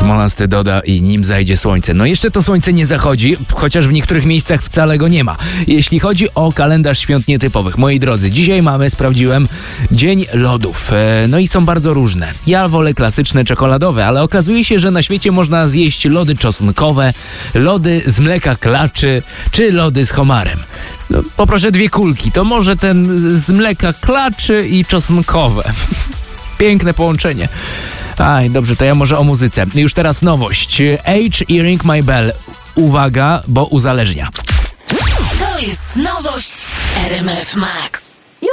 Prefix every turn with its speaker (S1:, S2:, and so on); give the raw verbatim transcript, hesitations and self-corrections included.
S1: Smolasty Doda i Nim zajdzie słońce. No jeszcze to słońce nie zachodzi, chociaż w niektórych miejscach wcale go nie ma. Jeśli chodzi o kalendarz świąt nietypowych, moi drodzy, dzisiaj mamy, sprawdziłem, Dzień Lodów. E, no i są bardzo różne. Ja wolę klasyczne czekoladowe, ale okazuje się, że na świecie można zjeść lody czosnkowe, lody z mleka klaczy, czy lody z homarem. No, poproszę dwie kulki, to może ten z mleka klaczy i czosnkowe. Piękne połączenie. Aj, dobrze, to ja może o muzyce. Już teraz nowość. Age i Ring My Bell. Uwaga, bo uzależnia.
S2: To jest nowość R M F Max.